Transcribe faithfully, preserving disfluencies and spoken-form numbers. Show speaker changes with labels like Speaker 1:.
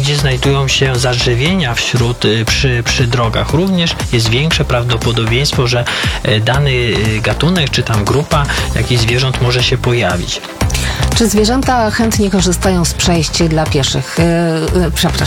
Speaker 1: gdzie znajdują się zadrzewienia wśród, przy, przy drogach, również jest większe prawdopodobieństwo, że dany gatunek, czy tam grupa jakichś zwierząt może się pojawić.
Speaker 2: Czy zwierzęta chętnie korzystają z przejść dla pieszych? Yy, przepraszam.